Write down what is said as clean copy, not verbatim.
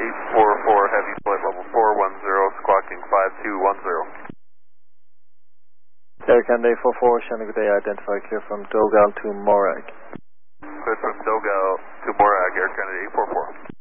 844 Heavy flight level 410, squawking 5210. Air Canada 844, Shannon, good day, identify clear from Dogal to Morag. Good from Dogal to Morag, Air Canada 844.